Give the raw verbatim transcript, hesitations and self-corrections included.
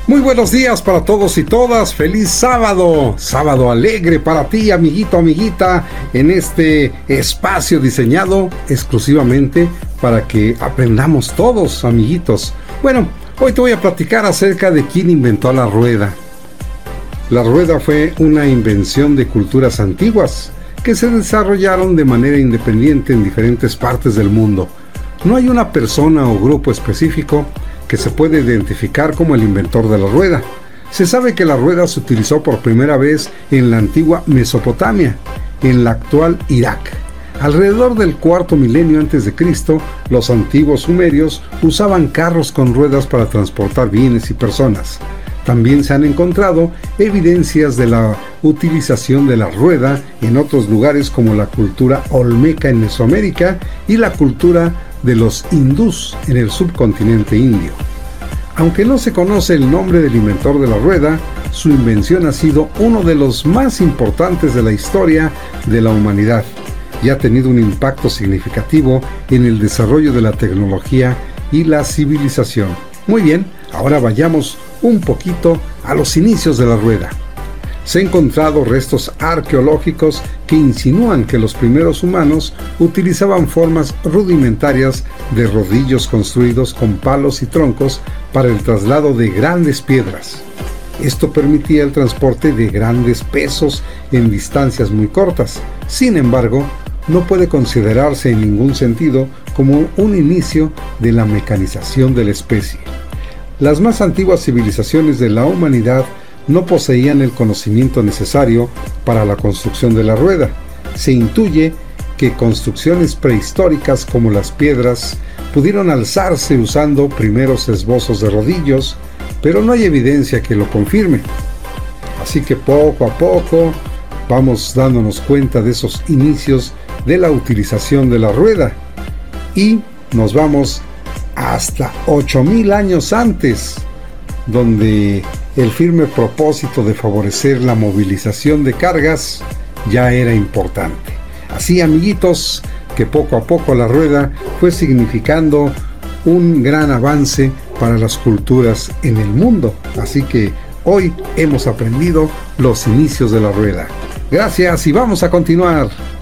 Muy buenos días para todos y todas, feliz sábado, sábado alegre para ti, amiguito, amiguita, en este espacio diseñado exclusivamente para que aprendamos todos, amiguitos. Bueno, hoy te voy a platicar acerca de quién inventó la rueda. La rueda fue una invención de culturas antiguas que se desarrollaron de manera independiente en diferentes partes del mundo. No hay una persona o grupo específico que se puede identificar como el inventor de la rueda. Se sabe que la rueda se utilizó por primera vez en la antigua Mesopotamia, en la actual Irak. Alrededor del cuarto milenio antes de Cristo, los antiguos sumerios usaban carros con ruedas para transportar bienes y personas. También se han encontrado evidencias de la utilización de la rueda en otros lugares como la cultura olmeca en Mesoamérica y la cultura de los hindús en el subcontinente indio. Aunque no se conoce el nombre del inventor de la rueda, su invención ha sido uno de los más importantes de la historia de la humanidad y ha tenido un impacto significativo en el desarrollo de la tecnología y la civilización. Muy bien, ahora vayamos un poquito a los inicios de la rueda. Se han encontrado restos arqueológicos que insinúan que los primeros humanos utilizaban formas rudimentarias de rodillos construidos con palos y troncos para el traslado de grandes piedras. Esto permitía el transporte de grandes pesos en distancias muy cortas. Sin embargo, no puede considerarse en ningún sentido como un inicio de la mecanización de la especie. Las más antiguas civilizaciones de la humanidad no poseían el conocimiento necesario para la construcción de la rueda. Se intuye que construcciones prehistóricas como las piedras pudieron alzarse usando primeros esbozos de rodillos, pero no hay evidencia que lo confirme. Así que poco a poco vamos dándonos cuenta de esos inicios de la utilización de la rueda y nos vamos hasta ocho mil años antes, donde el firme propósito de favorecer la movilización de cargas ya era importante. Así, amiguitos, que poco a poco la rueda fue significando un gran avance para las culturas en el mundo. Así que hoy hemos aprendido los inicios de la rueda. Gracias y vamos a continuar.